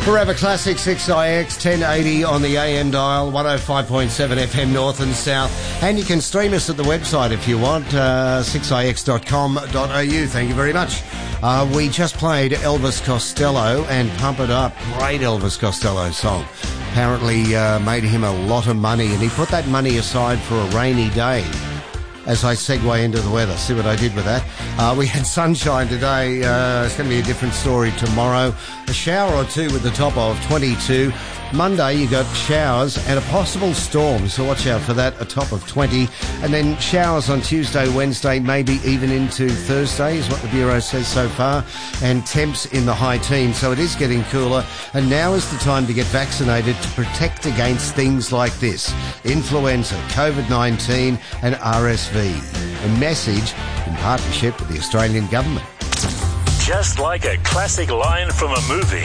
Forever Classic 6IX 1080 on the AM dial, 105.7 FM North and South. And you can stream us at the website if you want, 6ix.com.au. Thank you very much. We just played Elvis Costello and Pump It Up. Great Elvis Costello song. Apparently made him a lot of money, and he put that money aside for a rainy day. As I segue into the weather, see what I did with that. We had sunshine today. It's going to be a different story tomorrow. A shower or two with the top of 22. Monday, you got showers and a possible storm, so watch out for that, a top of 20. And then showers on Tuesday, Wednesday, maybe even into Thursday is what the Bureau says so far. And temps in the high teens, so it is getting cooler. And now is the time to get vaccinated to protect against things like this: influenza, COVID-19 and RSV. A message in partnership with the Australian government. Just like a classic line from a movie.